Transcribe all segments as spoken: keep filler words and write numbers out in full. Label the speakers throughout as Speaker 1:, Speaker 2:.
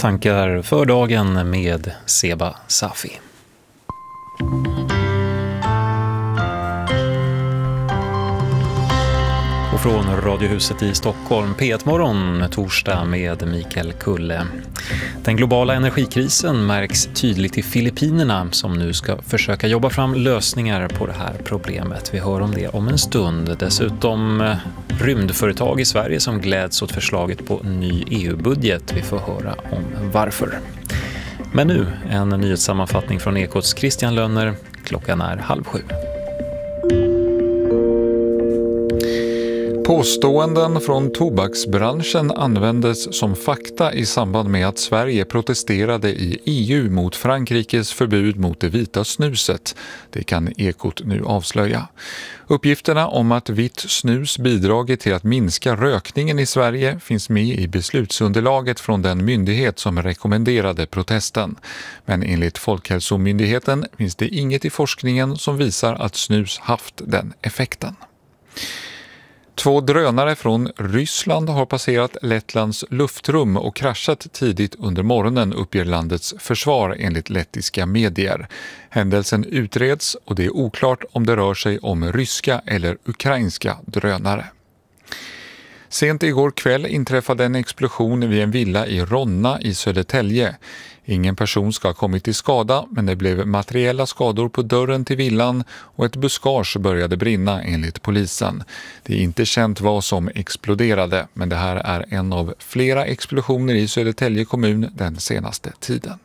Speaker 1: Tankar för dagen med Seba Safi. Och från Radiohuset i Stockholm, P ett-morgon, torsdag med Mikael Kulle. Den globala energikrisen märks tydligt i Filippinerna som nu ska försöka jobba fram lösningar på det här problemet. Vi hör om det om en stund. Dessutom rymdföretag i Sverige som gläds åt förslaget på ny E U-budget. Vi får höra om varför. Men nu en nyhetssammanfattning från Ekots Christian Lönner. Klockan är halv sju.
Speaker 2: Påståenden från tobaksbranschen användes som fakta i samband med att Sverige protesterade i E U mot Frankrikes förbud mot det vita snuset. Det kan Ekot nu avslöja. Uppgifterna om att vitt snus bidragit till att minska rökningen i Sverige finns med i beslutsunderlaget från den myndighet som rekommenderade protesten. Men enligt Folkhälsomyndigheten finns det inget i forskningen som visar att snus haft den effekten. Två drönare från Ryssland har passerat Lettlands luftrum och kraschat tidigt under morgonen, uppger landets försvar enligt lettiska medier. Händelsen utreds och det är oklart om det rör sig om ryska eller ukrainska drönare. Sent igår kväll inträffade en explosion vid en villa i Ronna i Södertälje. Ingen person ska ha kommit till skada, men det blev materiella skador på dörren till villan och ett buskage började brinna enligt polisen. Det är inte känt vad som exploderade, men det här är en av flera explosioner i Södertälje kommun den senaste tiden.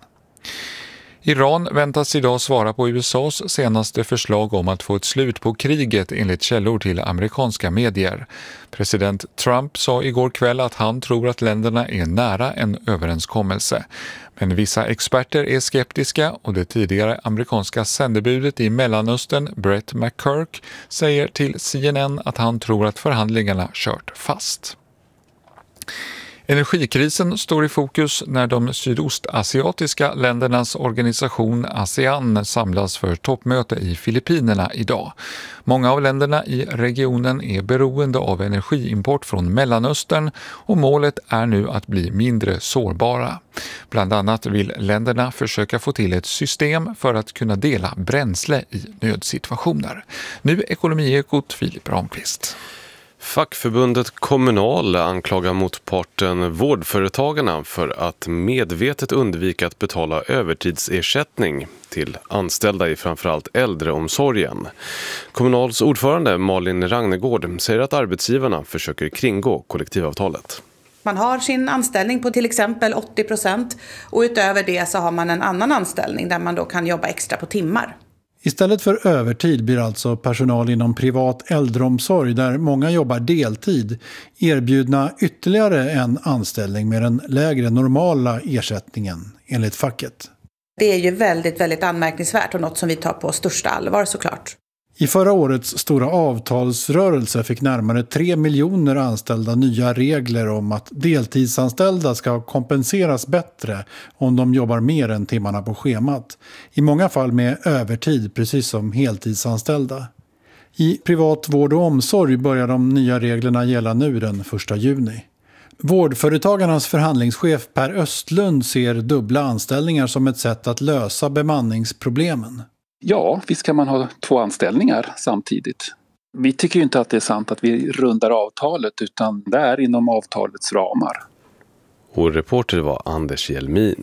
Speaker 2: Iran väntas idag svara på U S A:s senaste förslag om att få ett slut på kriget enligt källor till amerikanska medier. President Trump sa igår kväll att han tror att länderna är nära en överenskommelse. Men vissa experter är skeptiska och det tidigare amerikanska sändebudet i Mellanöstern, Brett McCurk, säger till C N N att han tror att förhandlingarna kört fast. Energikrisen står i fokus när de sydostasiatiska ländernas organisation ASEAN samlas för toppmöte i Filippinerna idag. Många av länderna i regionen är beroende av energiimport från Mellanöstern och målet är nu att bli mindre sårbara. Bland annat vill länderna försöka få till ett system för att kunna dela bränsle i nödsituationer. Nu Ekonomiekot Filip Ramqvist.
Speaker 3: Fackförbundet Kommunal anklagar motparten Vårdföretagarna för att medvetet undvika att betala övertidsersättning till anställda i framförallt äldreomsorgen. Kommunals ordförande Malin Ragnegård säger att arbetsgivarna försöker kringgå kollektivavtalet.
Speaker 4: Man har sin anställning på till exempel åttio procent och utöver det så har man en annan anställning där man då kan jobba extra på timmar.
Speaker 5: Istället för övertid blir alltså personal inom privat äldreomsorg där många jobbar deltid erbjudna ytterligare en anställning med den lägre normala ersättningen enligt facket.
Speaker 4: Det är ju väldigt, väldigt anmärkningsvärt och något som vi tar på största allvar såklart.
Speaker 5: I förra årets stora avtalsrörelse fick närmare tre miljoner anställda nya regler om att deltidsanställda ska kompenseras bättre om de jobbar mer än timmarna på schemat. I många fall med övertid, precis som heltidsanställda. I privat vård och omsorg börjar de nya reglerna gälla nu den första juni. Vårdföretagarnas förhandlingschef Per Östlund ser dubbla anställningar som ett sätt att lösa bemanningsproblemen.
Speaker 6: Ja, visst kan man ha två anställningar samtidigt. Vi tycker ju inte att det är sant att vi rundar avtalet utan det är inom avtalets ramar.
Speaker 3: Och reporter var Anders Hjelmin.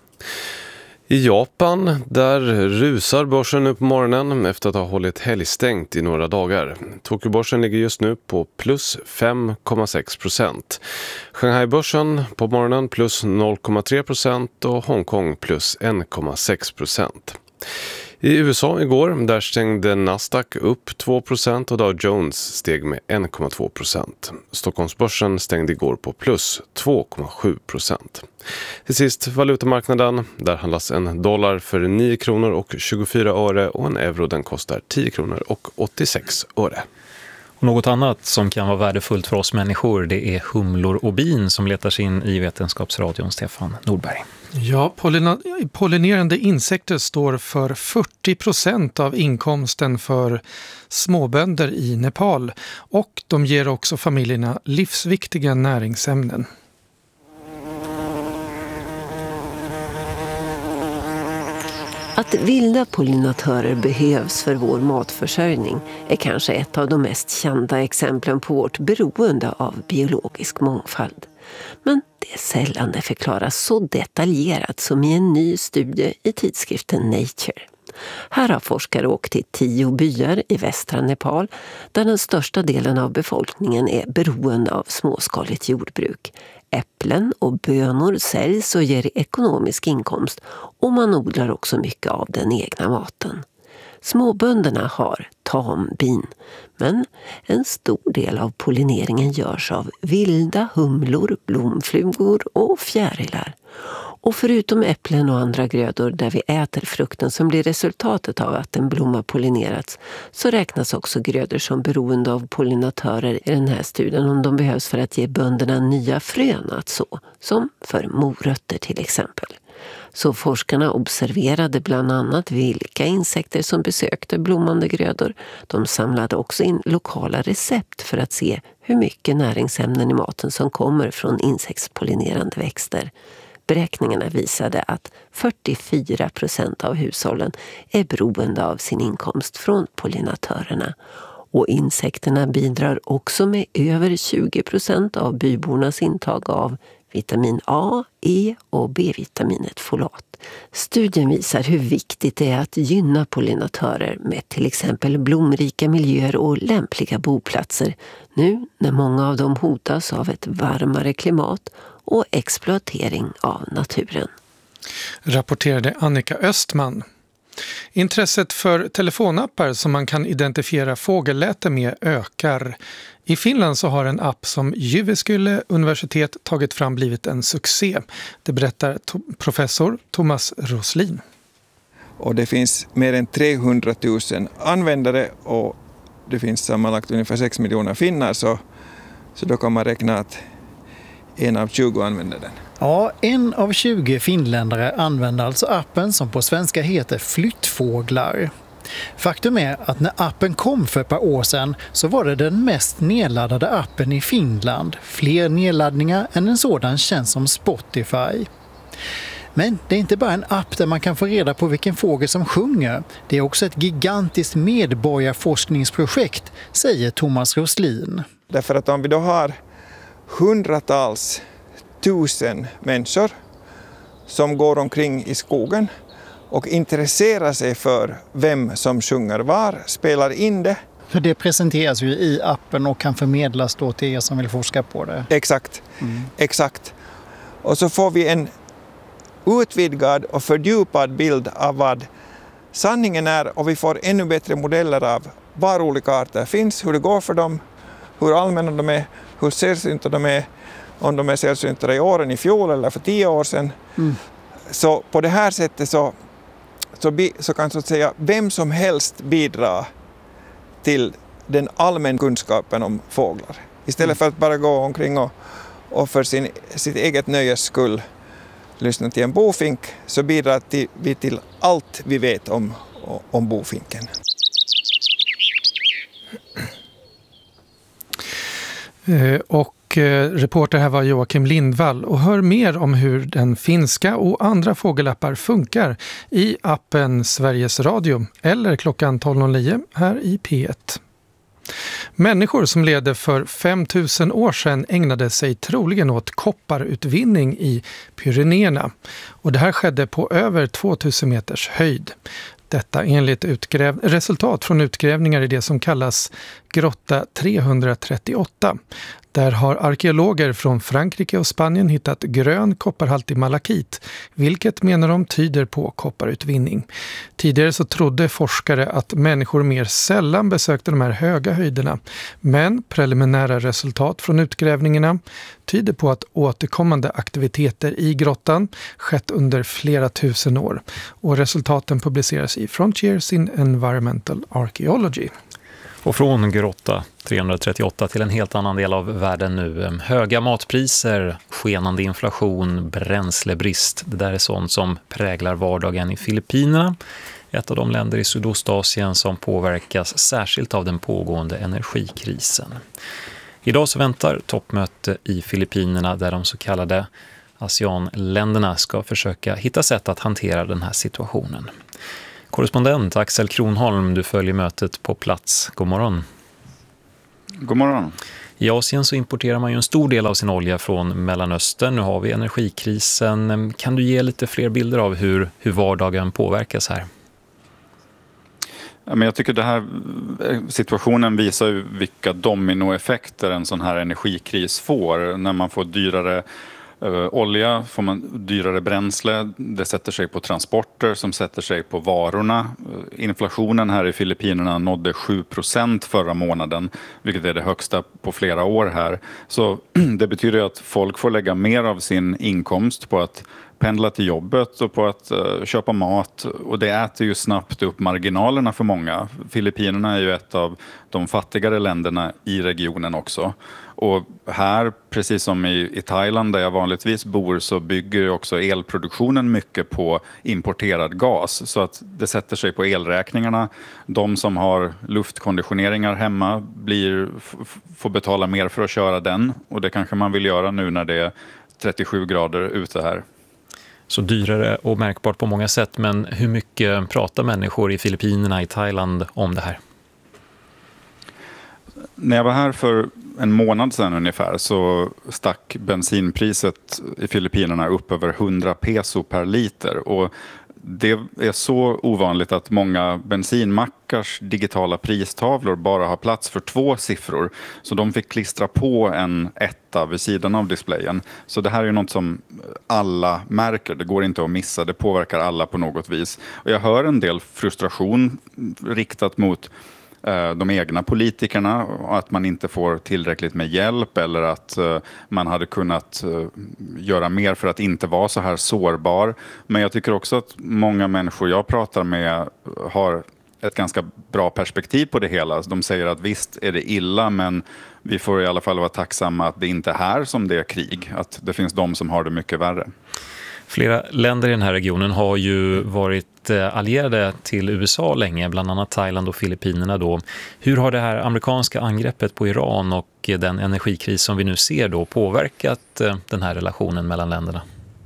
Speaker 3: I Japan, där rusar börsen upp på morgonen efter att ha hållit helgstängt i några dagar. Tokyo-börsen ligger just nu på plus fem komma sex procent. Shanghai-börsen på morgonen plus noll komma tre procent och Hongkong plus en komma sex procent. I U S A igår, där stängde Nasdaq upp två procent och Dow Jones steg med en komma två procent. Stockholmsbörsen stängde igår på plus två komma sju procent. Till sist valutamarknaden, där handlas en dollar för nio kronor och tjugofyra öre och en euro den kostar tio kronor och åttiosex öre.
Speaker 1: Och något annat som kan vara värdefullt för oss människor, det är humlor och bin som letar sig in i Vetenskapsradion. Stefan Nordberg.
Speaker 7: Ja, pollina- pollinerande insekter står för fyrtio procent av inkomsten för småbönder i Nepal och de ger också familjerna livsviktiga näringsämnen.
Speaker 8: Att vilda pollinatörer behövs för vår matförsörjning är kanske ett av de mest kända exemplen på vårt beroende av biologisk mångfald. Men det är sällan det förklaras så detaljerat som i en ny studie i tidskriften Nature. Här har forskare åkt till tio byar i västra Nepal där den största delen av befolkningen är beroende av småskaligt jordbruk. Äpplen och bönor säljs och ger ekonomisk inkomst och man odlar också mycket av den egna maten. Småbönderna har tambin, men en stor del av pollineringen görs av vilda humlor, blomflugor och fjärilar. Och förutom äpplen och andra grödor där vi äter frukten som blir resultatet av att en blomma pollinerats, så räknas också grödor som beroende av pollinatörer i den här studien om de behövs för att ge bönderna nya frön att så, som för morötter till exempel. Så forskarna observerade bland annat vilka insekter som besökte blommande grödor. De samlade också in lokala recept för att se hur mycket näringsämnen i maten som kommer från insektspollinerande växter. Beräkningarna visade att fyrtiofyra procent av hushållen är beroende av sin inkomst från pollinatörerna. Och insekterna bidrar också med över tjugo procent av bybornas intag av vitamin A, E och B-vitaminet folat. Studien visar hur viktigt det är att gynna pollinatörer med till exempel blomrika miljöer och lämpliga boplatser nu när många av dem hotas av ett varmare klimat och exploatering av naturen.
Speaker 7: Rapporterade Annika Östman. Intresset för telefonappar som man kan identifiera fågelläte med ökar. I Finland så har en app som Jyväskylä universitet tagit fram blivit en succé. Det berättar to- professor Thomas Roslin.
Speaker 9: Och det finns mer än trehundratusen användare och det finns sammanlagt ungefär sex miljoner finnar, så, så då kan man räkna att en av tjugo använder den.
Speaker 10: Ja, en av tjugo finländare använder alltså appen som på svenska heter Flyttfåglar. Faktum är att när appen kom för ett par år sedan så var det den mest nedladdade appen i Finland. Fler nedladdningar än en sådan känns som Spotify. Men det är inte bara en app där man kan få reda på vilken fågel som sjunger. Det är också ett gigantiskt medborgarforskningsprojekt, säger Thomas Roslin.
Speaker 9: Därför att om vi då har hundratals tusen människor som går omkring i skogen och intresserar sig för vem som sjunger var, spelar in det.
Speaker 10: För det presenteras ju i appen och kan förmedlas då till er som vill forska på det.
Speaker 9: Exakt, mm. exakt. Och så får vi en utvidgad och fördjupad bild av vad sanningen är och vi får ännu bättre modeller av var olika arter finns, hur det går för dem, hur allmänna de är, hur sällsynta de är, om de är sällsynta i år än i fjol eller för tio år sedan. Mm. Så på det här sättet så, så, bi, så kan så att säga vem som helst bidra till den allmän kunskapen om fåglar. Istället mm. för att bara gå omkring och, och för sin, sitt eget nöjes skull lyssna till en bofink, så bidrar vi till allt vi vet om, om bofinken.
Speaker 7: Och reporter här var Joakim Lindvall, och hör mer om hur den finska och andra fågelappar funkar i appen Sveriges Radio eller klockan tolv noll nio här i P ett. Människor som levde för fem tusen år sedan ägnade sig troligen åt kopparutvinning i Pyrenéerna, och det här skedde på över tvåtusen meters höjd. Detta enligt utgräv- resultat från utgrävningar i det som kallas grotta trehundratrettioåtta. Där har arkeologer från Frankrike och Spanien hittat grön kopparhaltig malakit, vilket menar de tyder på kopparutvinning. Tidigare så trodde forskare att människor mer sällan besökte de här höga höjderna, men preliminära resultat från utgrävningarna tyder på att återkommande aktiviteter i grottan skett under flera tusen år, och resultaten publiceras i Frontiers in Environmental Archaeology.
Speaker 1: Och från grotta trehundratrettioåtta till en helt annan del av världen nu. Höga matpriser, skenande inflation, bränslebrist. Det där är sånt som präglar vardagen i Filippinerna. Ett av de länder i Sydostasien som påverkas särskilt av den pågående energikrisen. Idag så väntar toppmöte i Filippinerna där de så kallade ASEAN-länderna ska försöka hitta sätt att hantera den här situationen. Korrespondent Axel Kronholm, du följer mötet på plats. God morgon.
Speaker 11: God morgon.
Speaker 1: I Asien så importerar man ju en stor del av sin olja från Mellanöstern. Nu har vi energikrisen. Kan du ge lite fler bilder av hur, hur vardagen påverkas här?
Speaker 11: Ja, men jag tycker det här situationen visar ju vilka dominoeffekter en sån här energikris får. När man får dyrare Uh, olja, får man dyrare bränsle, det sätter sig på transporter som sätter sig på varorna. Uh, inflationen här i Filippinerna nådde sju procent förra månaden, vilket är det högsta på flera år här. Så det betyder att folk får lägga mer av sin inkomst på att pendla till jobbet och på att uh, köpa mat, och det äter ju snabbt upp marginalerna för många. Filippinerna är ju ett av de fattigare länderna i regionen också. Och här, precis som i, i Thailand där jag vanligtvis bor, så bygger ju också elproduktionen mycket på importerad gas. Så att det sätter sig på elräkningarna. De som har luftkonditioneringar hemma blir, f- får betala mer för att köra den. Och det kanske man vill göra nu när det är trettiosju grader ute här.
Speaker 1: Så dyrare och märkbart på många sätt, men hur mycket pratar människor i Filippinerna, i Thailand om det här?
Speaker 11: När jag var här för en månad sedan ungefär så stack bensinpriset i Filippinerna upp över hundra peso per liter. Och det är så ovanligt att många bensinmackars digitala pristavlor bara har plats för två siffror. Så de fick klistra på en etta vid sidan av displayen. Så det här är ju något som alla märker. Det går inte att missa. Det påverkar alla på något vis. Och jag hör en del frustration riktat mot de egna politikerna, att man inte får tillräckligt med hjälp eller att man hade kunnat göra mer för att inte vara så här sårbar. Men jag tycker också att många människor jag pratar med har ett ganska bra perspektiv på det hela. De säger att visst är det illa, men vi får i alla fall vara tacksamma att det inte är här som det är krig. Att det finns de som har det mycket värre.
Speaker 1: Flera länder i den här regionen har ju varit allierade till U S A länge, bland annat Thailand och Filippinerna då. Hur har det här amerikanska angreppet på Iran och den energikris som vi nu ser då påverkat den här relationen mellan länderna?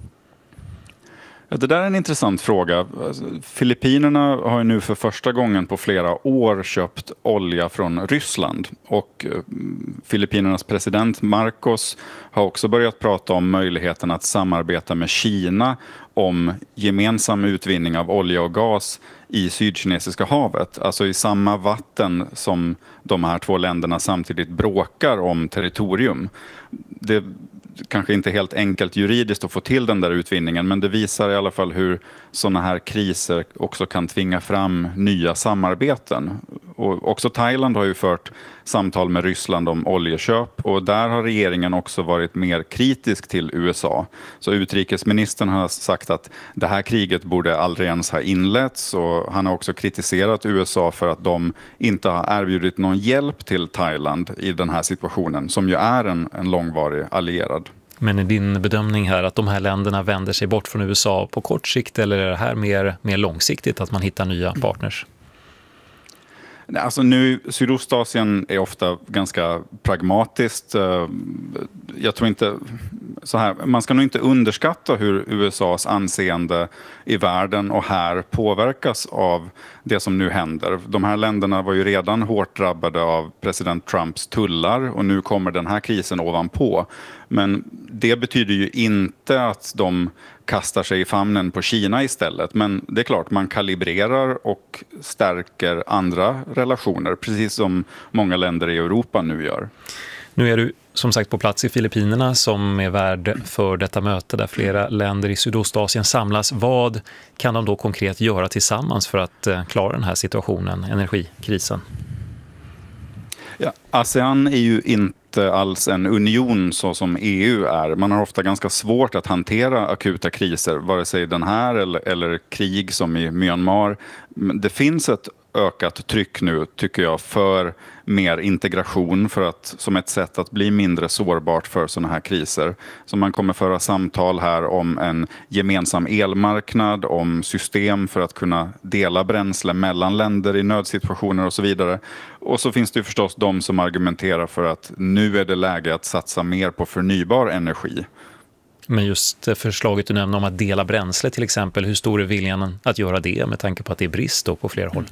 Speaker 11: Ja, det där är en intressant fråga. Filippinerna har ju nu för första gången på flera år köpt olja från Ryssland. Och Filippinernas president Marcos har också börjat prata om möjligheten att samarbeta med Kina om gemensam utvinning av olja och gas i Sydkinesiska havet. Alltså i samma vatten som de här två länderna samtidigt bråkar om territorium. Det kanske inte helt enkelt juridiskt att få till den där utvinningen, men det visar i alla fall hur sådana här kriser också kan tvinga fram nya samarbeten. Och också Thailand har ju fört samtal med Ryssland om oljeköp, och där har regeringen också varit mer kritisk till U S A. Så utrikesministern har sagt att det här kriget borde aldrig ens ha inletts, och han har också kritiserat U S A för att de inte har erbjudit någon hjälp till Thailand i den här situationen, som ju är en, en långvarig allierad.
Speaker 1: Men är din bedömning här att de här länderna vänder sig bort från U S A på kort sikt, eller är det här mer, mer långsiktigt att man hittar nya partners?
Speaker 11: Alltså nu, Sydostasien är ofta ganska pragmatiskt. Jag tror inte så här, man ska nog inte underskatta hur U S As anseende i världen och här påverkas av det som nu händer. De här länderna var ju redan hårt drabbade av president Trumps tullar, och nu kommer den här krisen ovanpå. Men det betyder ju inte att de kastar sig i famnen på Kina istället. Men det är klart, man kalibrerar och stärker andra relationer, precis som många länder i Europa nu gör.
Speaker 1: Nu är du som sagt på plats i Filippinerna som är värd för detta möte där flera länder i Sydostasien samlas. Vad kan de då konkret göra tillsammans för att klara den här situationen, energikrisen?
Speaker 11: Ja, ASEAN är ju inte alls en union så som E U är. Man har ofta ganska svårt att hantera akuta kriser, vare sig den här eller, eller krig som i Myanmar. Det finns ett ökat tryck nu, tycker jag, för mer integration, för att, som ett sätt att bli mindre sårbart för sådana här kriser. Så man kommer föra samtal här om en gemensam elmarknad, om system för att kunna dela bränsle mellan länder i nödsituationer och så vidare. Och så finns det ju förstås de som argumenterar för att nu är det läge att satsa mer på förnybar energi.
Speaker 1: Men just förslaget du nämnde om att dela bränsle till exempel, hur stor är viljan att göra det med tanke på att det är brist då på flera håll?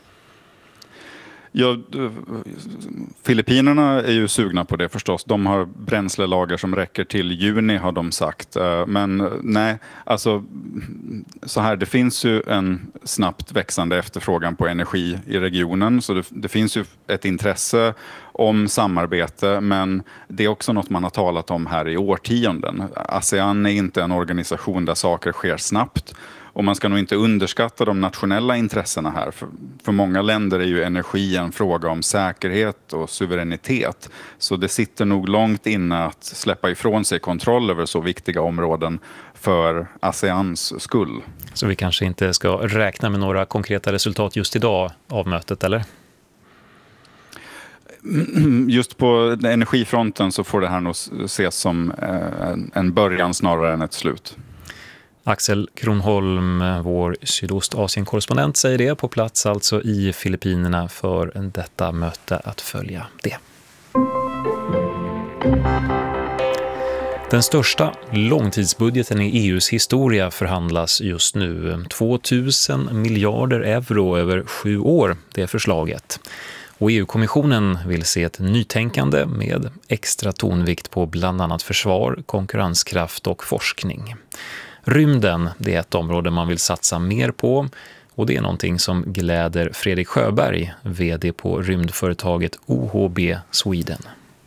Speaker 11: Ja, Filippinerna är ju sugna på det förstås. De har bränslelager som räcker till juni har de sagt. Men nej, alltså så här, det finns ju en snabbt växande efterfrågan på energi i regionen. Så det, det finns ju ett intresse om samarbete, men det är också något man har talat om här i årtionden. ASEAN är inte en organisation där saker sker snabbt. Och man ska nog inte underskatta de nationella intressena här. För, för många länder är ju energi en fråga om säkerhet och suveränitet. Så det sitter nog långt inne att släppa ifrån sig kontroll över så viktiga områden för ASEANs skull.
Speaker 1: Så vi kanske inte ska räkna med några konkreta resultat just idag av mötet, eller?
Speaker 11: Just på energifronten så får det här nog ses som en början snarare än ett slut.
Speaker 1: Axel Kronholm, vår Sydostasien-korrespondent, säger det på plats alltså i Filippinerna för detta möte att följa det. Den största långtidsbudgeten i E U:s historia förhandlas just nu. tvåtusen miljarder euro över sju år, det är förslaget. Och E U-kommissionen vill se ett nytänkande med extra tonvikt på bland annat försvar, konkurrenskraft och forskning. Rymden, det är ett område man vill satsa mer på, och det är någonting som gläder Fredrik Sjöberg, vd på rymdföretaget O H B Sweden.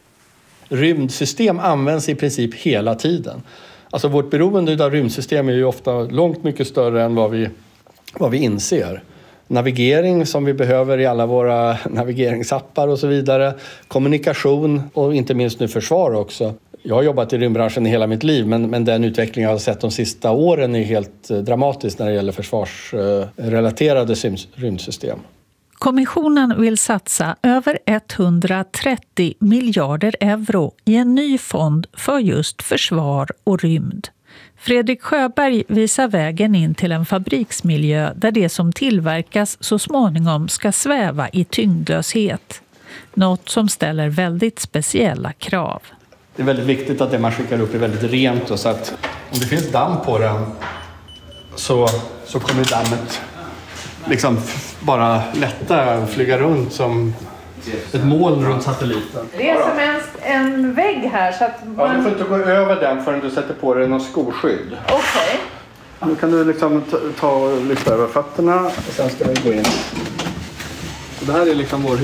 Speaker 12: Rymdsystem används i princip hela tiden. Alltså vårt beroende av rymdsystem är ju ofta långt mycket större än vad vi, vad vi inser. Navigering som vi behöver i alla våra navigeringsappar och så vidare. Kommunikation och inte minst nu försvar också. Jag har jobbat i rymdbranschen i hela mitt liv, men, men den utveckling jag har sett de sista åren är helt dramatisk när det gäller försvarsrelaterade rymdsystem.
Speaker 13: Kommissionen vill satsa över etthundratrettio miljarder euro i en ny fond för just försvar och rymd. Fredrik Sjöberg visar vägen in till en fabriksmiljö där det som tillverkas så småningom ska sväva i tyngdlöshet. Något som ställer väldigt speciella krav.
Speaker 12: Det är väldigt viktigt att det man skickar upp är väldigt rent, och så att om det finns damm på den så, så kommer dammet liksom bara lätta flyga runt som ett moln runt satelliten.
Speaker 13: Det är som en, en vägg här så att man...
Speaker 12: Ja, du får inte gå över den förrän du sätter på dig någon skoskydd.
Speaker 13: Okej. Okay.
Speaker 12: Nu kan du liksom ta, ta och lyfta över fötterna och sen ska vi gå in. Så det här är liksom vår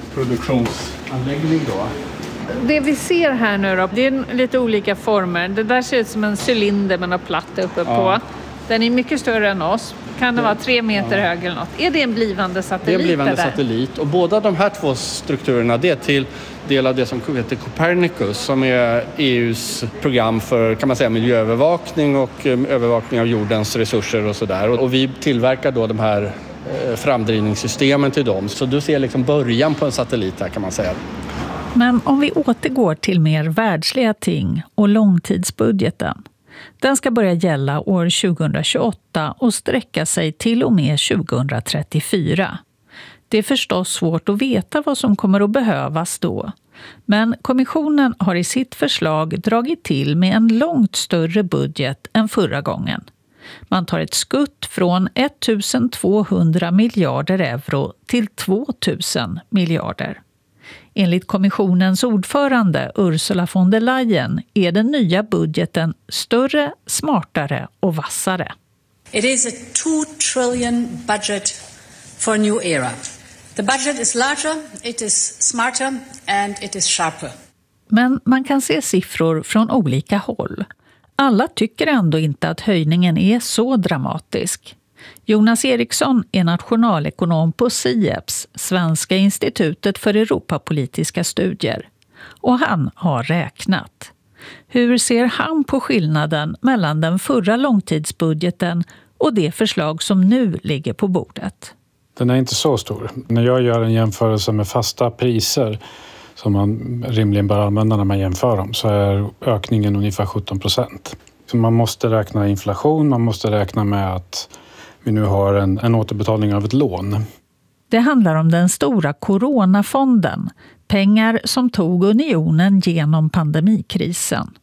Speaker 12: huvudproduktionsanläggning då.
Speaker 13: Det vi ser här nu då, det är lite olika former. Det där ser ut som en cylinder med något platt uppe ja. på. Den är mycket större än oss. Kan det vara tre meter ja. hög eller något? Är det en blivande satellit?
Speaker 12: Det är en blivande
Speaker 13: där?
Speaker 12: satellit. Och båda de här två strukturerna, det är till del av det som heter Copernicus, som är E U:s program för, kan man säga, miljöövervakning och övervakning av jordens resurser och sådär. Och vi tillverkar då de här framdrivningssystemen till dem. Så du ser liksom början på en satellit här, kan man säga.
Speaker 13: Men om vi återgår till mer världsliga ting och långtidsbudgeten. Den ska börja gälla år tjugohundratjugoåtta och sträcka sig till och med tjugohundratrettiofyra. Det är förstås svårt att veta vad som kommer att behövas då. Men kommissionen har i sitt förslag dragit till med en långt större budget än förra gången. Man tar ett skutt från ettusentvåhundra miljarder euro till tvåtusen miljarder. Enligt kommissionens ordförande Ursula von der Leyen är den nya budgeten större, smartare och vassare.
Speaker 14: It is a two trillion budget for a new era. The budget is larger, it is smarter and it is sharper.
Speaker 13: Men man kan se siffror från olika håll. Alla tycker ändå inte att höjningen är så dramatisk. Jonas Eriksson är nationalekonom på SIEPS, Svenska institutet för Europapolitiska studier. Och han har räknat. Hur ser han på skillnaden mellan den förra långtidsbudgeten och det förslag som nu ligger på bordet?
Speaker 15: Den är inte så stor. När jag gör en jämförelse med fasta priser som man rimligen bör använda när man jämför dem, så är ökningen ungefär sjutton procent. Så man måste räkna inflation, man måste räkna med att vi nu har en, en återbetalning av ett lån.
Speaker 13: Det handlar om den stora coronafonden, pengar som tog unionen genom pandemikrisen.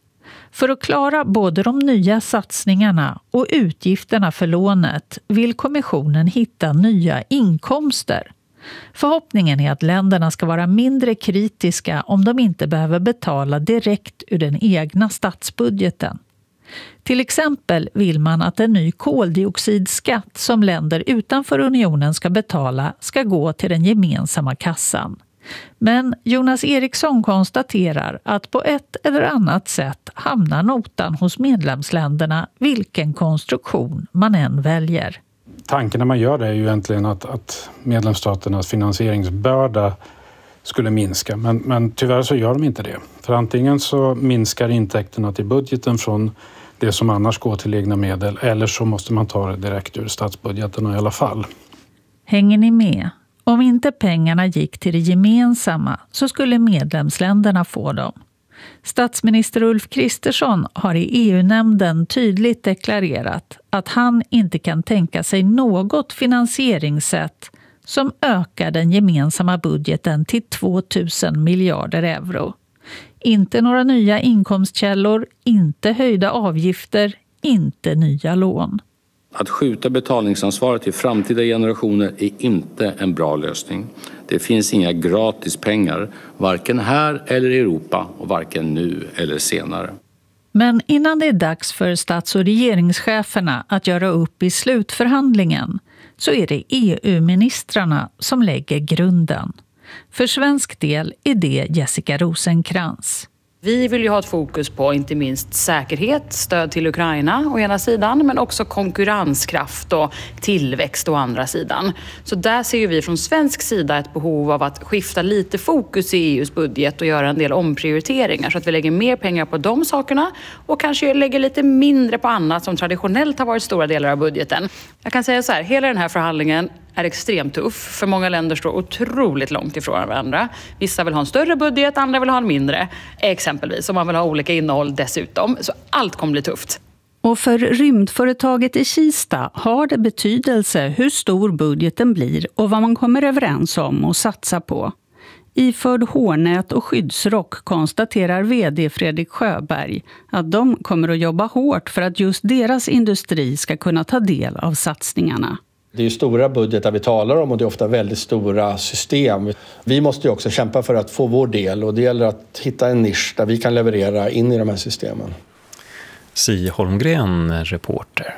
Speaker 13: För att klara både de nya satsningarna och utgifterna för lånet vill kommissionen hitta nya inkomster. Förhoppningen är att länderna ska vara mindre kritiska om de inte behöver betala direkt ur den egna statsbudgeten. Till exempel vill man att en ny koldioxidskatt som länder utanför unionen ska betala ska gå till den gemensamma kassan. Men Jonas Eriksson konstaterar att på ett eller annat sätt hamnar notan hos medlemsländerna vilken konstruktion man än väljer.
Speaker 15: Tanken när man gör det är ju egentligen att, att medlemsstaternas finansieringsbörda skulle minska. Men, men tyvärr så gör de inte det. För antingen så minskar intäkterna till budgeten från det som annars går till egna medel, eller så måste man ta det direkt ur statsbudgeten i alla fall.
Speaker 13: Hänger ni med? Om inte pengarna gick till det gemensamma så skulle medlemsländerna få dem. Statsminister Ulf Kristersson har i E U-nämnden tydligt deklarerat att han inte kan tänka sig något finansieringssätt som ökar den gemensamma budgeten till två tusen miljarder euro. Inte några nya inkomstkällor, inte höjda avgifter, inte nya lån.
Speaker 16: Att skjuta betalningsansvaret till framtida generationer är inte en bra lösning. Det finns inga gratis pengar, varken här eller i Europa och varken nu eller senare.
Speaker 13: Men innan det är dags för stats- och regeringscheferna att göra upp i slutförhandlingen så är det E U-ministrarna som lägger grunden. För svensk del är det Jessica Rosenkrantz.
Speaker 17: Vi vill ju ha ett fokus på inte minst säkerhet, stöd till Ukraina å ena sidan, men också konkurrenskraft och tillväxt å andra sidan. Så där ser vi från svensk sida ett behov av att skifta lite fokus i E U:s budget och göra en del omprioriteringar så att vi lägger mer pengar på de sakerna och kanske lägger lite mindre på annat som traditionellt har varit stora delar av budgeten. Jag kan säga så här, hela den här förhandlingen är extremt tuff, för många länder står otroligt långt ifrån varandra. Vissa vill ha en större budget, andra vill ha en mindre, exempelvis, om man vill ha olika innehåll dessutom. Så allt kommer bli tufft.
Speaker 18: Och för rymdföretaget i Kista har det betydelse hur stor budgeten blir och vad man kommer överens om och satsa på. Iförd hårnät och skyddsrock konstaterar vd Fredrik Sjöberg att de kommer att jobba hårt för att just deras industri ska kunna ta del av satsningarna.
Speaker 12: Det är ju stora budgetar vi talar om och det är ofta väldigt stora system. Vi måste ju också kämpa för att få vår del och det gäller att hitta en nisch där vi kan leverera in i de här systemen.
Speaker 1: Si Holmgren, reporter.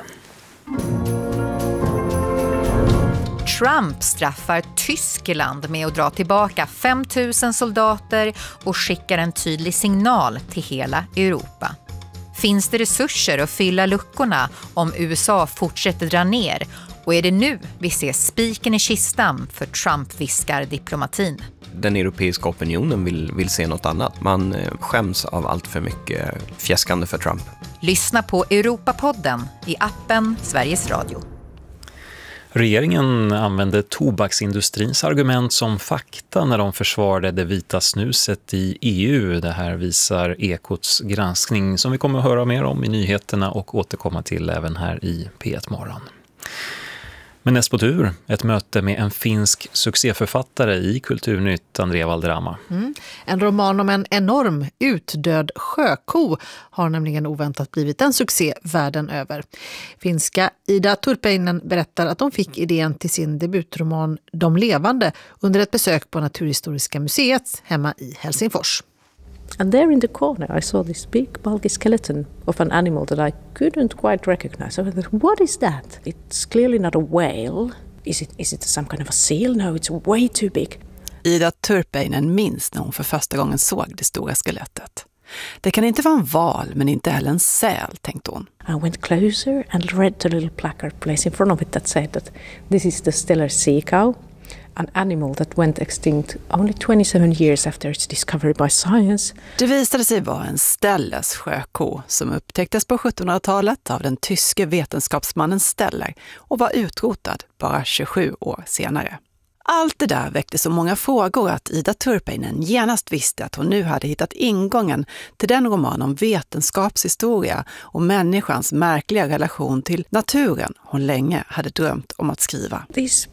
Speaker 19: Trump straffar Tyskland med att dra tillbaka fem tusen soldater och skickar en tydlig signal till hela Europa. Finns det resurser att fylla luckorna om U S A fortsätter dra ner? Och är det nu vi ser spiken i kistan för Trump-viskar-diplomatin?
Speaker 20: Den europeiska opinionen vill, vill se något annat. Man skäms av allt för mycket fjäskande för Trump.
Speaker 19: Lyssna på Europapodden i appen Sveriges Radio.
Speaker 1: Regeringen använde tobaksindustrins argument som fakta när de försvarade det vita snuset i E U. Det här visar Ekots granskning som vi kommer att höra mer om i nyheterna och återkomma till även här i P ett Morgon. Men näst på tur, ett möte med en finsk succéförfattare i Kulturnytt, Andrea Valderrama.
Speaker 21: Mm. En roman om en enorm utdöd sjöko har nämligen oväntat blivit en succé världen över. Finska Ida Turpeinen berättar att de fick idén till sin debutroman De levande under ett besök på Naturhistoriska museet hemma i Helsingfors.
Speaker 22: And there in the corner I saw this big bulky skeleton of an animal that I couldn't quite recognize. I thought, what is that? It's clearly not a whale. Is it, is it some kind of a seal? No, it's way too big.
Speaker 23: Ida Turpeinen minns när hon för första gången såg det stora skelettet. Det kan inte vara en val, men inte heller en säl, tänkte hon.
Speaker 22: I went closer and read the little placard placed in front of it that said that this is the stellar sea cow. An animal that went extinct only twenty-seven years after its discovery by science.
Speaker 23: Det visade sig vara en Stellers sjöko som upptäcktes på sjuttonhundratalet av den tyske vetenskapsmannen Steller och var utrotad bara tjugosju år senare. Allt det där väckte så många frågor att Ida Turpeinen genast visste att hon nu hade hittat ingången till den roman om vetenskapshistoria och människans märkliga relation till naturen hon länge hade drömt om att skriva.
Speaker 22: This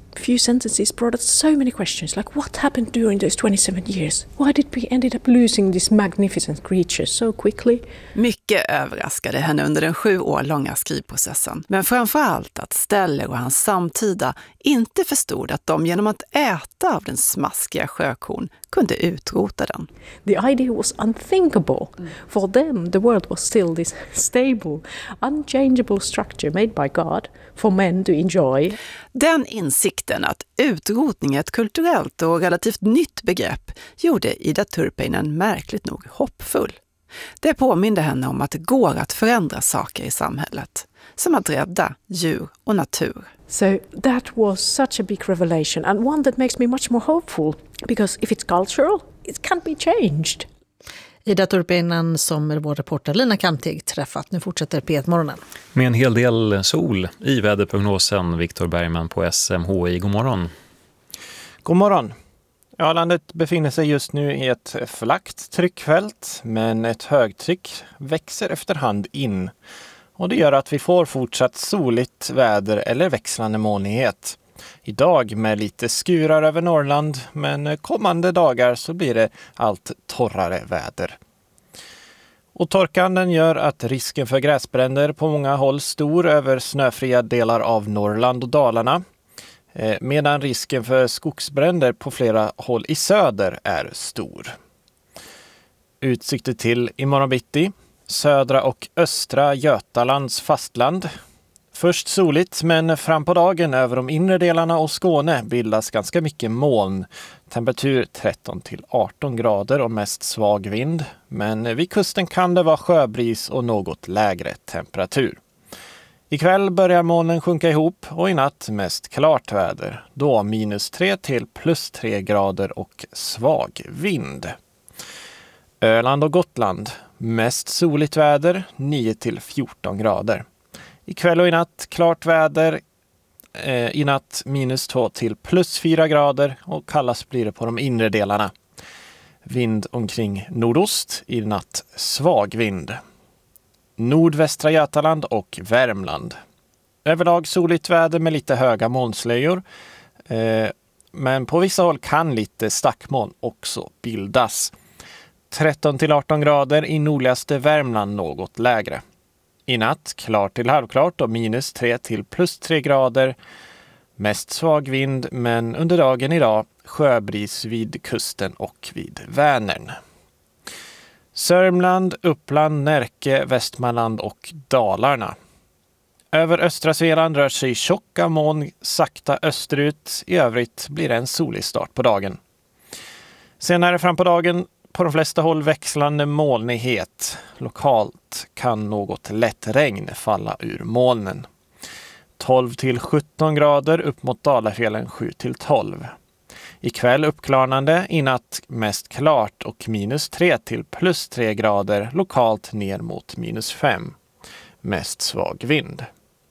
Speaker 22: few sentences brought us so many questions, like what happened during those twenty-seven years? Why did we ended up losing this magnificent creature so quickly?
Speaker 23: Mycket överraskade henne under den sju år långa skrivprocessen. Men framförallt att Steller och hans samtida inte förstod att de genom att äta av den smaskiga sjökon kunde utrota den.
Speaker 22: The idea was unthinkable. For them, the world was still this stable, unchangeable structure made by God for men to enjoy.
Speaker 23: Den insikten att utrotning är ett kulturellt och relativt nytt begrepp gjorde Ida Turpeinen märkligt nog hoppfull. Det påminde henne om att det går att förändra saker i samhället, som att rädda djur och natur.
Speaker 22: So that was such a big revelation, and one that makes me much more hopeful, because if it's cultural, it can't be changed.
Speaker 21: Ida Turpeinen som vår reporter Lina Kamtig träffat. Nu fortsätter P ett-morgonen.
Speaker 1: Med en hel del sol i väderprognosen. Viktor Bergman på S M H I. God morgon.
Speaker 2: God morgon. Ja, landet befinner sig just nu i ett flackt tryckfält, men ett högtryck växer efterhand in. Och det gör att vi får fortsatt soligt väder eller växlande molnighet. Idag med lite skurar över Norrland, men kommande dagar så blir det allt torrare väder. Och torkan den gör att risken för gräsbränder på många håll stor över snöfria delar av Norrland och Dalarna. Medan risken för skogsbränder på flera håll i söder är stor. Utsikter till imorgon bitti. Södra och östra Götalands fastland. Först soligt, men fram på dagen över de inre delarna och Skåne bildas ganska mycket moln. Temperatur tretton till arton grader och mest svag vind. Men vid kusten kan det vara sjöbris och något lägre temperatur. Ikväll börjar molnen sjunka ihop och i natt mest klart väder. Då minus tre till plus tre grader och svag vind. Öland och Gotland. Mest soligt väder, nio till fjorton grader. Ikväll och i natt klart väder, eh, i natt minus två till plus fyra grader och kallast blir det på de inre delarna. Vind omkring nordost, i natt svag vind. Nordvästra Götaland och Värmland. Överlag soligt väder med lite höga molnslöjor. Eh, men på vissa håll kan lite stackmoln också bildas. tretton till arton grader i nordligaste Värmland något lägre. I natt klart till halvklart och minus tre till plus tre grader. Mest svag vind, men under dagen idag sjöbris vid kusten och vid Vänern. Sörmland, Uppland, Närke, Västmanland och Dalarna. Över östra Svealand rör sig tjocka moln sakta österut. I övrigt blir det en solig start på dagen. Senare fram på dagen på de flesta håll växlande molnighet. Lokalt kan något lätt regn falla ur molnen. tolv till sjutton grader upp mot Dalafjällen sju till tolv. Ikväll uppklarnande, i natt mest klart och minus tre till plus tre grader, lokalt ner mot minus fem. Mest svag vind.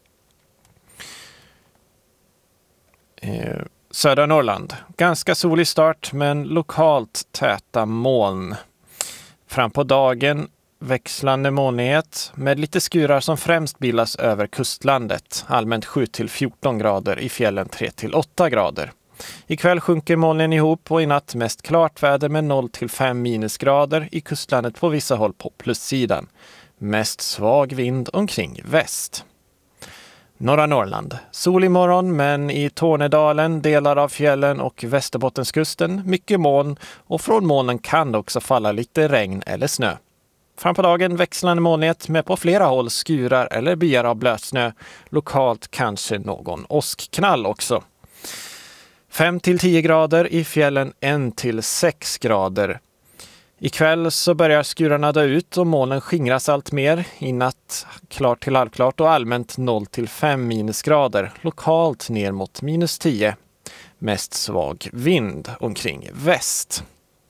Speaker 2: Eh, södra Norrland. Ganska solig start men lokalt täta moln. Fram på dagen växlande molnighet med lite skurar som främst bildas över kustlandet. Allmänt sju till fjorton grader, i fjällen tre till åtta grader. Ikväll sjunker molnen ihop och i natt mest klart väder med noll till fem minusgrader, i kustlandet på vissa håll på plussidan. Mest svag vind omkring väst. Norra Norrland. Sol i morgon, men i Tornedalen, delar av fjällen och Västerbottenskusten mycket moln, och från molnen kan det också falla lite regn eller snö. Fram på dagen växlande molnighet med på flera håll skurar eller byar av blötsnö. Lokalt kanske någon åskknall också. fem till tio grader, i fjällen ett till sex grader. Ikväll så börjar skurarna dö ut och molnen skingras allt mer. I natt klart till halvklart och allmänt noll till fem minusgrader. Lokalt ner mot minus tio. Mest svag vind omkring väst.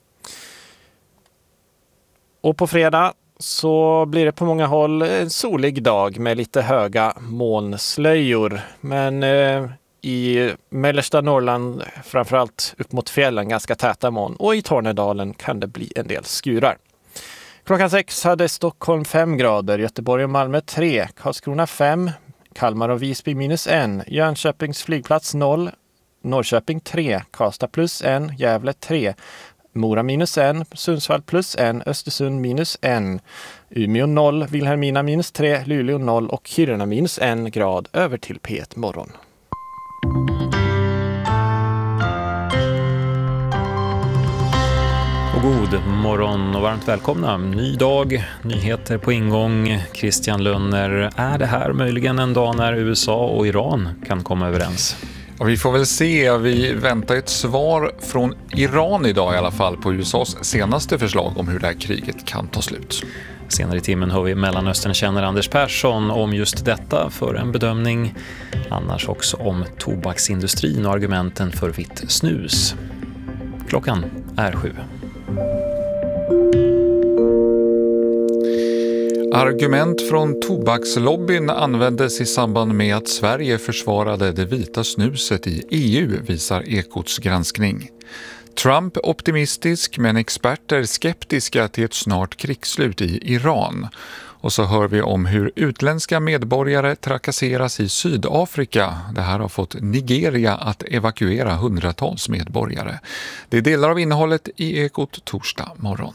Speaker 2: Och på fredag så blir det på många håll en solig dag med lite höga molnslöjor. Men eh, i mellersta Norrland, framförallt upp mot fjällen, ganska täta moln. Och i Tornedalen kan det bli en del skurar. Klockan sex hade Stockholm fem grader, Göteborg och Malmö tre, Karlskrona fem, Kalmar och Visby minus en, Jönköpings flygplats noll, Norrköping tre, Karlstad plus en, Gävle tre, Mora minus en, Sundsvall plus en, Östersund minus en, Umeå noll, Vilhelmina minus tre, Luleå noll och Kiruna minus en grad. Över till P ett morgon.
Speaker 1: Och god morgon och varmt välkomna. Ny dag, nyheter på ingång. Christian Lönner, är det här möjligen en dag när U S A och Iran kan komma överens?
Speaker 4: Och vi får väl se, vi väntar ett svar från Iran idag i alla fall på U S As senaste förslag om hur det här kriget kan ta slut.
Speaker 1: Senare i timmen hör vi Mellanöstern-kännare Anders Persson om just detta för en bedömning. Annars också om tobaksindustrin och argumenten för vitt snus. Klockan är sju.
Speaker 4: Argument från tobakslobbyn användes i samband med att Sverige försvarade det vita snuset i E U, visar Ekots granskning. Trump optimistisk men experter skeptiska till ett snart krigsslut i Iran. Och så hör vi om hur utländska medborgare trakasseras i Sydafrika. Det här har fått Nigeria att evakuera hundratals medborgare. Det är delar av innehållet i Ekot torsdag morgon.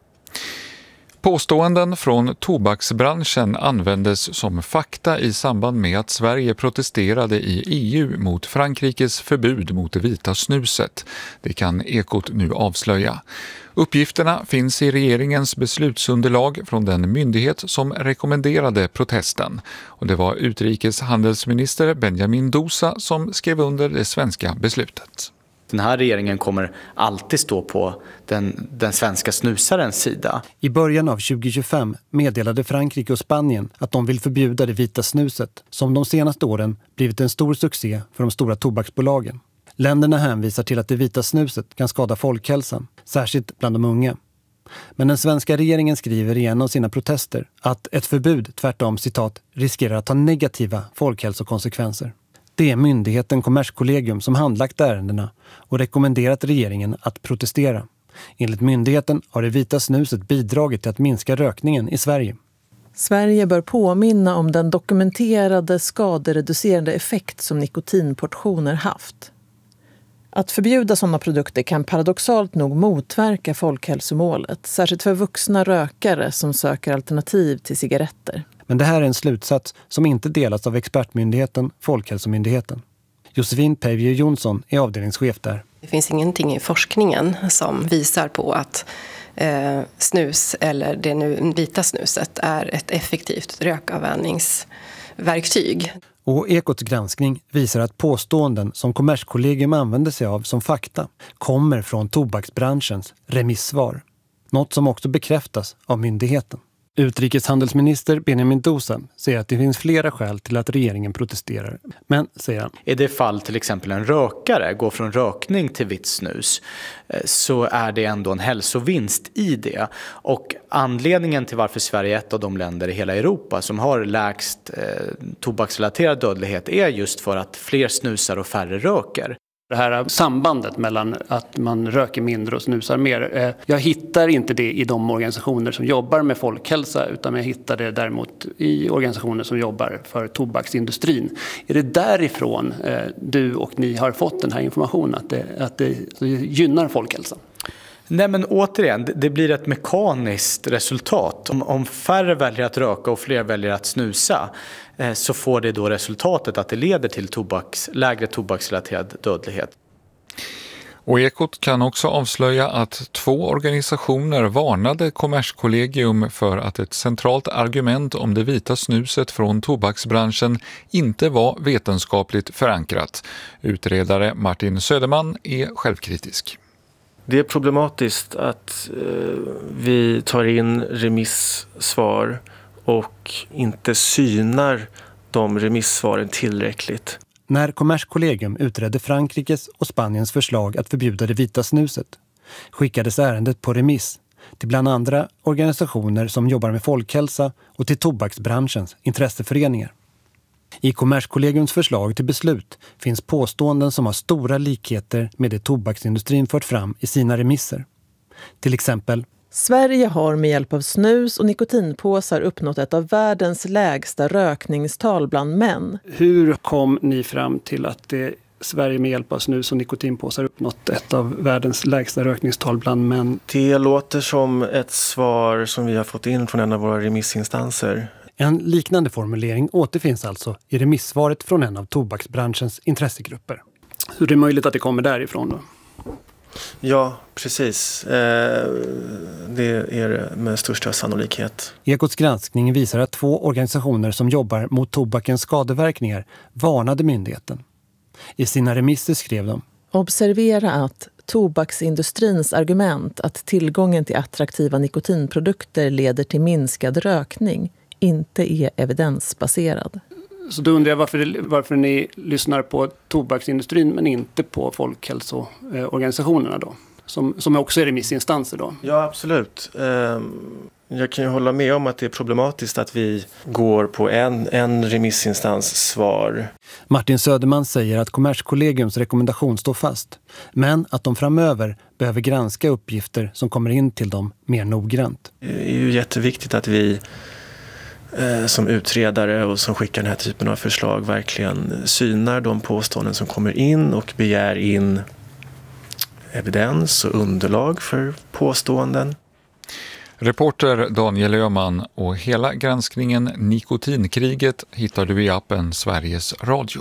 Speaker 4: Påståenden från tobaksbranschen användes som fakta i samband med att Sverige protesterade i E U mot Frankrikes förbud mot det vita snuset. Det kan Ekot nu avslöja. Uppgifterna finns i regeringens beslutsunderlag från den myndighet som rekommenderade protesten. Och det var utrikeshandelsminister Benjamin Dousa som skrev under det svenska beslutet.
Speaker 5: Den här regeringen kommer alltid stå på den, den svenska snusarens sida.
Speaker 6: I början av tjugo tjugofem meddelade Frankrike och Spanien att de vill förbjuda det vita snuset, som de senaste åren blivit en stor succé för de stora tobaksbolagen. Länderna hänvisar till att det vita snuset kan skada folkhälsan, särskilt bland de unga. Men den svenska regeringen skriver i en av sina protester att ett förbud tvärtom, citat, riskerar att ha negativa folkhälsokonsekvenser. Det är myndigheten Kommerskollegium som handlagt ärendena och rekommenderat regeringen att protestera. Enligt myndigheten har det vita snuset bidragit till att minska rökningen i Sverige.
Speaker 21: Sverige bör påminna om den dokumenterade skadereducerande effekt som nikotinportioner haft. Att förbjuda sådana produkter kan paradoxalt nog motverka folkhälsomålet, särskilt för vuxna rökare som söker alternativ till cigaretter.
Speaker 6: Men det här är en slutsats som inte delas av expertmyndigheten Folkhälsomyndigheten. Josefin Peivier Jonsson är avdelningschef där.
Speaker 24: Det finns ingenting i forskningen som visar på att eh, snus eller det nu vita snuset är ett effektivt rökavvänjningsverktyg.
Speaker 6: Och Ekots granskning visar att påståenden som Kommerskollegium använder sig av som fakta kommer från tobaksbranschens remissvar. Något som också bekräftas av myndigheten. Utrikeshandelsminister Benjamin Dousa säger att det finns flera skäl till att regeringen protesterar. Men, säger han,
Speaker 5: i det fall till exempel en rökare går från rökning till vitt snus så är det ändå en hälsovinst i det. Och anledningen till varför Sverige är ett av de länder i hela Europa som har lägst eh, tobaksrelaterad dödlighet är just för att fler snusar och färre röker.
Speaker 25: Det här sambandet mellan att man röker mindre och snusar mer. Jag hittar inte det i de organisationer som jobbar med folkhälsa, utan jag hittar det däremot i organisationer som jobbar för tobaksindustrin. Är det därifrån du och ni har fått den här informationen, att det, att det gynnar folkhälsan?
Speaker 5: Nej, men återigen, det blir ett mekaniskt resultat. Om, om färre väljer att röka och fler väljer att snusa eh, så får det då resultatet att det leder till tobaks, lägre tobaksrelaterad dödlighet.
Speaker 4: Och Ekot kan också avslöja att två organisationer varnade Kommerskollegium för att ett centralt argument om det vita snuset från tobaksbranschen inte var vetenskapligt förankrat. Utredare Martin Söderman är självkritisk.
Speaker 26: Det är problematiskt att eh, vi tar in remissvar och inte synar de remissvaren tillräckligt.
Speaker 6: När Kommerskollegium utredde Frankrikes och Spaniens förslag att förbjuda det vita snuset skickades ärendet på remiss till bland andra organisationer som jobbar med folkhälsa och till tobaksbranschens intresseföreningar. I Kommerskollegiums förslag till beslut finns påståenden som har stora likheter med det tobaksindustrin fört fram i sina remisser. Till exempel:
Speaker 21: Sverige har med hjälp av snus och nikotinpåsar uppnått ett av världens lägsta rökningstal bland män.
Speaker 25: Hur kom ni fram till att det Sverige med hjälp av snus och nikotinpåsar uppnått ett av världens lägsta rökningstal bland män.
Speaker 26: Det låter som ett svar som vi har fått in från en av våra remissinstanser.
Speaker 6: En liknande formulering återfinns alltså i remissvaret från en av tobaksbranschens intressegrupper.
Speaker 25: Hur är det möjligt att det kommer därifrån då?
Speaker 26: Ja, precis. Eh, det är det med största sannolikhet.
Speaker 6: Ekots granskning visar att två organisationer som jobbar mot tobakens skadeverkningar varnade myndigheten. I sina remisser skrev de:
Speaker 3: Observera att tobaksindustrins argument att tillgången till attraktiva nikotinprodukter leder till minskad rökning inte är evidensbaserad.
Speaker 25: Så då undrar jag varför, varför ni lyssnar på tobaksindustrin men inte på folkhälsoorganisationerna då? Som, som också är remissinstanser då?
Speaker 26: Ja, absolut. Jag kan ju hålla med om att det är problematiskt att vi går på en, en remissinstans svar.
Speaker 6: Martin Söderman säger att Kommerskollegiums rekommendation står fast, men att de framöver behöver granska uppgifter som kommer in till dem mer noggrant.
Speaker 26: Det är ju jätteviktigt att vi som utredare och som skickar den här typen av förslag verkligen synar de påståenden som kommer in och begär in evidens och underlag för påståenden.
Speaker 4: Reporter Daniel Öhman och hela granskningen Nikotinkriget hittar du i appen Sveriges Radio.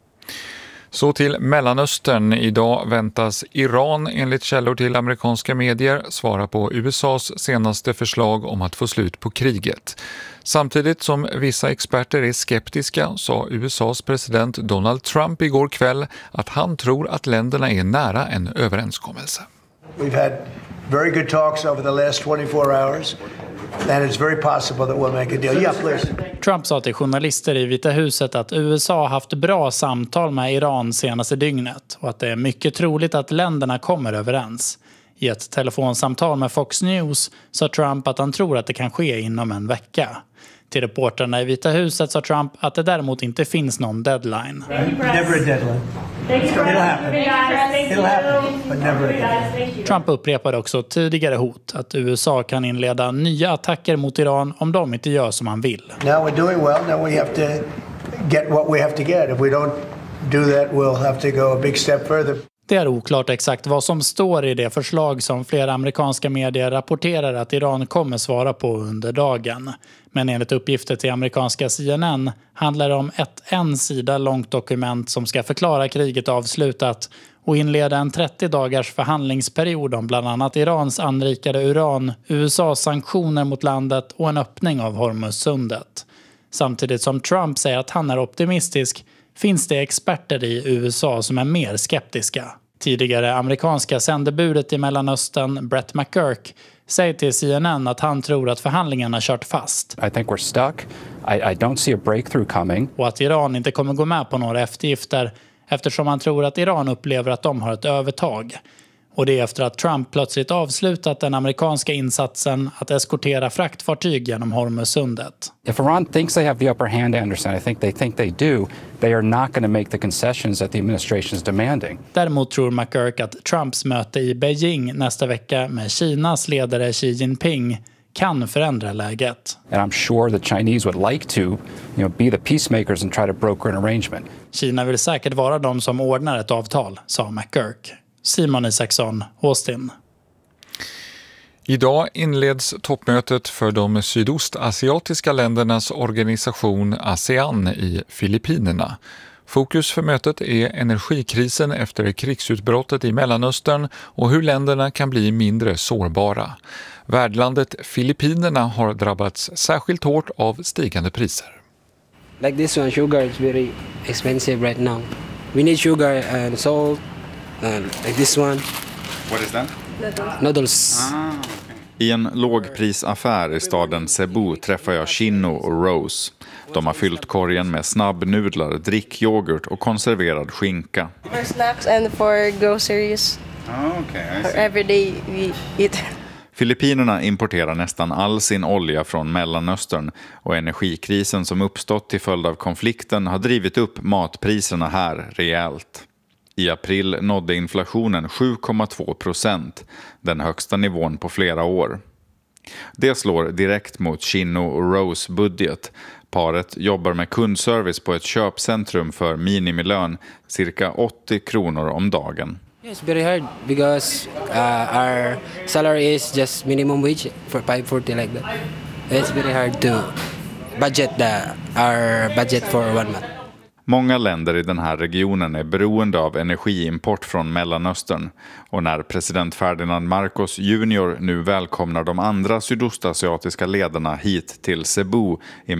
Speaker 4: Så till Mellanöstern. Idag väntas Iran enligt källor till amerikanska medier svara på U S A:s senaste förslag om att få slut på kriget. Samtidigt som vissa experter är skeptiska sa U S A:s president Donald Trump igår kväll att han tror att länderna är nära en överenskommelse.
Speaker 7: We've had very good talks over the last twenty-four hours. And it's very possible that we'll make a deal. Yeah, please.
Speaker 8: Trump sa till journalister i Vita huset att U S A har haft bra samtal med Iran senaste dygnet och att det är mycket troligt att länderna kommer överens. I ett telefonsamtal med Fox News sa Trump att han tror att det kan ske inom en vecka. Till reporterna i Vita huset sa Trump att det däremot inte finns någon deadline.
Speaker 7: Never a deadline. It'll happen. It'll happen, but never a deadline.
Speaker 8: Trump upprepade också tidigare hot att U S A kan inleda nya attacker mot Iran om de inte gör som han vill.
Speaker 7: Now we're doing well. Now we have to get what we have to get. If we don't do that, we'll have to go a big step further.
Speaker 8: Det är oklart exakt vad som står i det förslag som flera amerikanska medier rapporterar att Iran kommer svara på under dagen. Men enligt uppgifter till amerikanska C N N handlar det om ett en sida långt dokument som ska förklara kriget avslutat och inleda en trettio dagars förhandlingsperiod om bland annat Irans anrikade uran, U S A:s sanktioner mot landet och en öppning av Hormuzsundet. Samtidigt som Trump säger att han är optimistisk finns det experter i U S A som är mer skeptiska. Tidigare amerikanska sändebudet i Mellanöstern, Brett McGurk, säger till C N N att han tror att förhandlingarna kört fast.
Speaker 9: I think we're stuck. I, I don't see a breakthrough coming.
Speaker 8: Och att Iran inte kommer gå med på några eftergifter eftersom han tror att Iran upplever att de har ett övertag. Och det är efter att Trump plötsligt avslutat den amerikanska insatsen att eskortera fraktfartyg genom Hormuzsundet.
Speaker 9: If Iran thinks they have the upper hand, I understand. I think they think they do. They are not going to make the concessions that the administration is demanding.
Speaker 8: Däremot tror McGurk att Trumps möte i Beijing nästa vecka med Kinas ledare Xi Jinping kan förändra läget.
Speaker 9: And I'm sure the Chinese would like to, you know, be the peacemakers and try to broker an arrangement.
Speaker 8: Kina vill säkert vara de som ordnar ett avtal, sa McGurk. Simon Isaksson, Austin.
Speaker 4: Idag inleds toppmötet för de sydostasiatiska ländernas organisation ASEAN i Filippinerna. Fokus för mötet är energikrisen efter krigsutbrottet i Mellanöstern och hur länderna kan bli mindre sårbara. Värdlandet Filippinerna har drabbats särskilt hårt av stigande priser.
Speaker 10: Like this one, sugar is very expensive right now. We need sugar and salt. And like this one.
Speaker 11: What is that?
Speaker 10: Noodles.
Speaker 11: Ah, okay. I en lågprisaffär i staden Cebu träffar jag Chino och Rose. De har fyllt korgen med snabbnudlar, drickyoghurt och konserverad skinka.
Speaker 27: For snacks and for groceries.
Speaker 11: Ah, okay, I see.
Speaker 27: For everyday we eat.
Speaker 11: Filippinerna importerar nästan all sin olja från Mellanöstern och energikrisen som uppstått till följd av konflikten har drivit upp matpriserna här rejält. I april nådde inflationen sju komma två procent, den högsta nivån på flera år. Det slår direkt mot Chino och Rose budget. Paret jobbar med kundservice på ett köpcentrum för minimilön, cirka åttio kronor om dagen.
Speaker 10: It's very hard because uh, our salary is just minimum wage for five forty like that. It's very hard to budget the, our budget for one month.
Speaker 11: Många länder i den här regionen är beroende av energiimport från Mellanöstern, och när president Ferdinand Marcos junior nu välkomnar de andra sydostasiatiska ledarna hit till Cebu i